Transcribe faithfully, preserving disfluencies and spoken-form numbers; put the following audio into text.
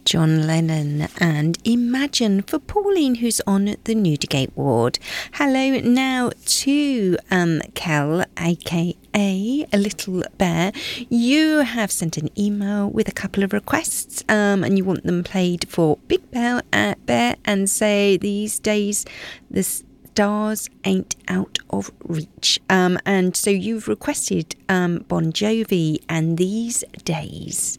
John Lennon and Imagine for Pauline, who's on the Newdigate ward. Hello now to um, Kel, aka A Little Bear. You have sent an email with a couple of requests um, and you want them played for Big Bear, uh, Bear and say these days the stars ain't out of reach. Um, and so you've requested um, Bon Jovi and These Days.